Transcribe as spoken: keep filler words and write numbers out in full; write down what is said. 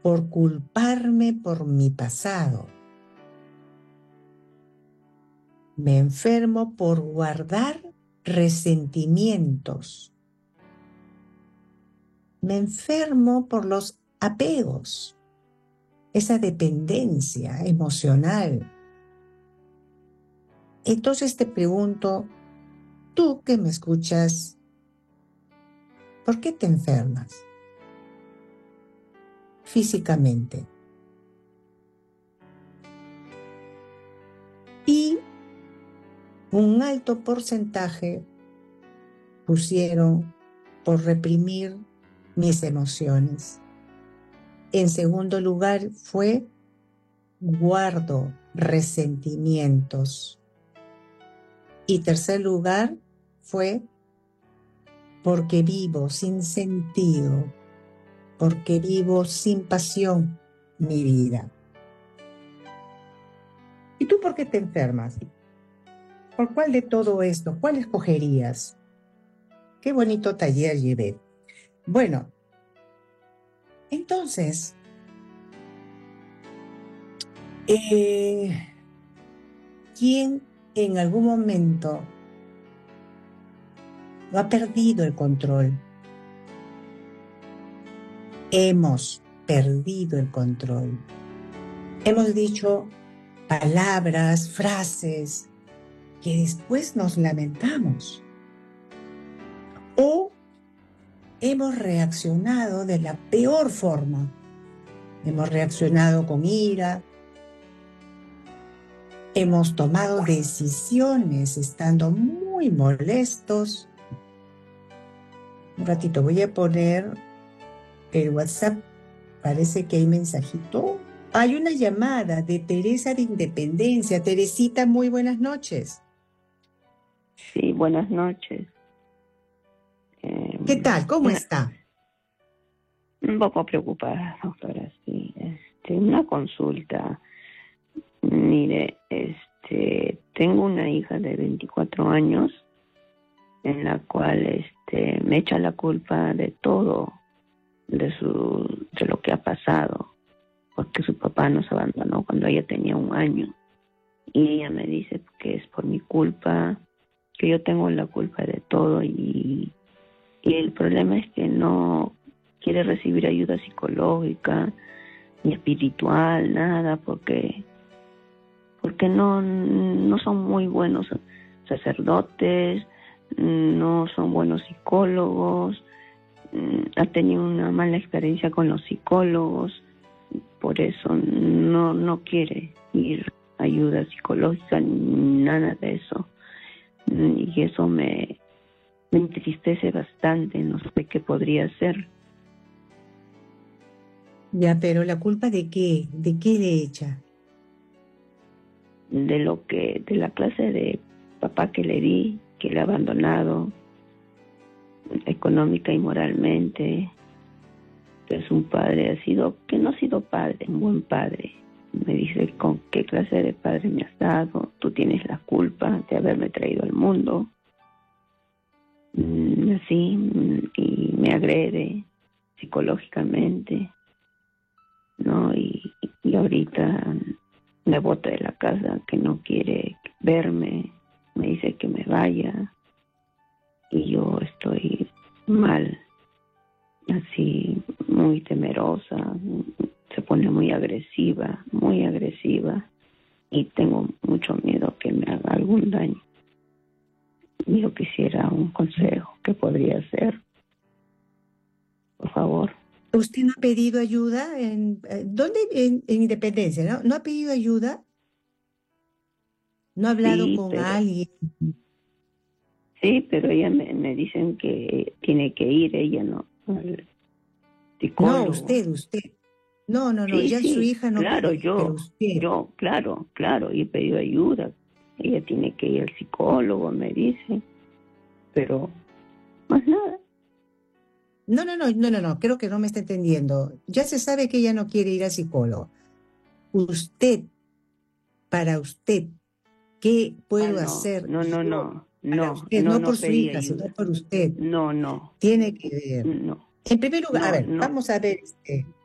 por culparme por mi pasado. Me enfermo por guardar resentimientos. Me enfermo por los apegos, esa dependencia emocional. Entonces te pregunto, tú que me escuchas, ¿por qué te enfermas físicamente? Y un alto porcentaje pusieron por reprimir mis emociones. En segundo lugar fue guardo resentimientos. Y tercer lugar fue porque vivo sin sentido, porque vivo sin pasión mi vida. ¿Y tú por qué te enfermas? ¿Por cuál de todo esto? ¿Cuál escogerías? Qué bonito taller llevé. Bueno, entonces, eh, ¿quién en algún momento no ha perdido el control? Hemos perdido el control. Hemos dicho palabras, frases que después nos lamentamos. O hemos reaccionado de la peor forma. Hemos reaccionado con ira. Hemos tomado decisiones estando muy molestos. Un ratito voy a poner el WhatsApp. Parece que hay mensajito. Hay una llamada de Teresa de Independencia. Teresita, muy buenas noches. Sí, buenas noches. Eh, ¿Qué tal? ¿Cómo una, está? Un poco preocupada, doctora, sí. Este, una consulta. Mire, este, tengo una hija de veinticuatro años en la cual este, me echa la culpa de todo, de, su, de lo que ha pasado, porque su papá nos abandonó cuando ella tenía un año. Y ella me dice que es por mi culpa, que yo tengo la culpa de todo y, y el problema es que no quiere recibir ayuda psicológica ni espiritual, nada, porque porque no, no son muy buenos sacerdotes, no son buenos psicólogos, ha tenido una mala experiencia con los psicólogos, por eso no, no quiere ir a ayuda psicológica ni nada de eso. Y eso me, me entristece bastante, no sé qué podría hacer. Ya, pero ¿la culpa de qué? ¿De qué le echa? De lo que, de la clase de papá que le di, que le ha abandonado económica y moralmente, que es un padre, ha sido, que no ha sido padre, un buen padre. Me dice, ¿con qué clase de padre me has dado? Tú tienes la culpa de haberme traído al mundo. Así, y me agrede psicológicamente, ¿no? Y, y ahorita me bota de la casa, que no quiere verme, me dice que me vaya, y yo estoy mal, así, muy temerosa, se pone muy agresiva, muy agresiva, y tengo mucho miedo que me haga algún daño. Yo quisiera un consejo, ¿qué podría hacer? Por favor. ¿Usted no ha pedido ayuda? ¿En, ¿Dónde? En, en Independencia, ¿no? ¿No ha pedido ayuda? ¿No ha hablado Sí, con pero alguien? sí, pero ella me, me dicen que tiene que ir, ella no, al No, psicólogo. usted, usted. No, no, no, Sí, ya su sí, hija no claro, quiere, pero yo, usted. yo, claro, claro, y he pedido ayuda. Ella tiene que ir al psicólogo, me dice, pero más nada. No, no, no, no, no, no, creo que no me está entendiendo. Ya se sabe que ella no quiere ir al psicólogo. Usted, para usted, ¿qué Ah, puedo no, hacer no, no, yo no, para no, usted? no, No no por su pedí hija, sino ayuda. por usted. No, no, Tiene que ver. no, En primer lugar, a no, ver, no. vamos a ver, este,